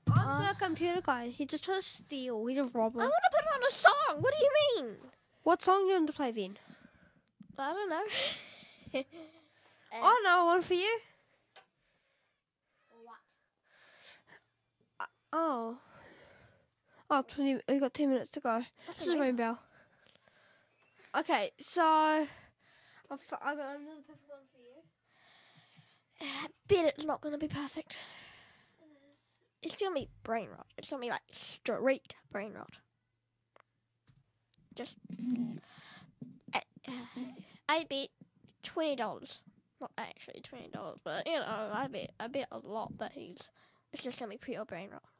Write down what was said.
I'm the computer guy. He just trying to steal. He's a robber. I want to put on a song. What do you mean? What song do you want to play then? I don't know. I know one for you. What? Oh, 20. We got 10 minutes to go. This is Rainbow. Okay, so I got another perfect one for you. I bet it's not going to be perfect. It's going to be brain rot. It's going to be like straight brain rot. Just, I bet $20. Not actually $20, but you know, I bet a lot that it's just going to be pure brain rot.